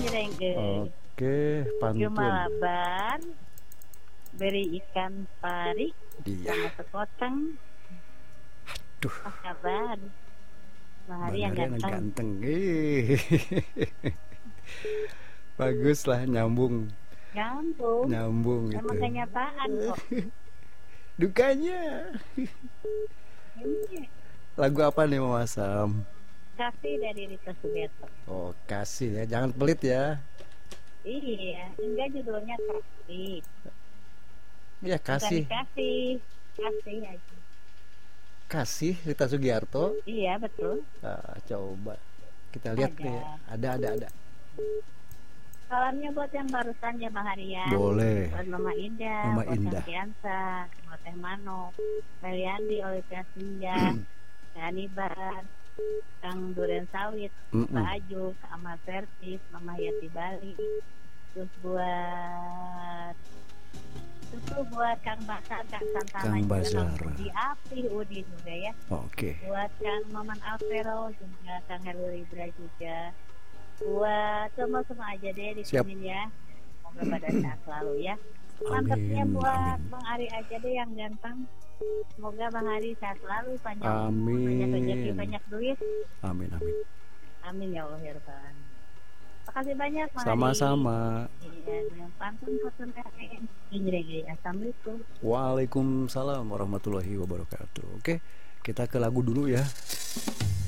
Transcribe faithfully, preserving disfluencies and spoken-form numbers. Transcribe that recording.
Jrengge. Oke, pantun. Gemalaban beri ikan pari Iya. sama sekoteng. Duh, Apa kabar? Bahari yang Bang Arya ganteng. ganteng. Ih. Bagus lah, nyambung. Nyambung. Nyambung Emang gitu. kenyataan kok. Dukanya. Ini Lagu apa nih Mama Sam? kasih dari Rita Sugiarto. Oh, kasih ya, jangan pelit ya. Iya, enggak judulnya kasih. Ya Bukan kasih. dikasih, kasih aja. Kasih Rita Sugiarto. Iya betul. Ah, coba kita lihat Ada. nih. Ada ada ada. Salamnya buat yang barusan ya Bang Harian. Boleh. Buat Mama Indah, Mama buat Indah. Kang Kiansa, buat Teh Mano, Meliandi, Olivia Senja, Teh Hanibar, Kang Duren Sawit, Mm-mm. Pak Aju, Kak Amal Servis, Mama Yati Bali. Terus buat itu buat Kang Basar, Kang Santana Kang juga, Bazar. Kang Udi Api, Udi juga ya. Oke. Buat Kang Maman Alvero juga, Kang Herwi Libra juga. Buat semua-semua aja deh di Siap. sini ya. Semoga pada sehat selalu ya. Mantepnya Amin, buat amin. Bang Ari aja deh yang ganteng. Semoga Bang Ari sehat selalu, panjang umur, Amin. banyak rezeki, banyak duit. Amin amin. Amin ya Allah ya Rabbal Alamin. Makasih banyak Bang Ari. Sama-sama. Iya, yang pantun pantun keren. Ini Assalamualaikum. Waalaikumsalam warahmatullahi wabarakatuh. Oke, kita ke lagu dulu ya.